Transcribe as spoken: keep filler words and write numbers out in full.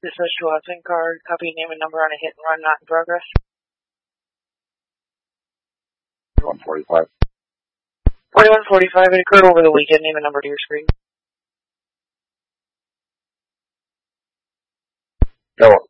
This is Schwarzen car. Copy name and number on a hit and run not in progress. one forty-five. forty-one forty-five. It occurred over the weekend. Name and number to your screen. Go.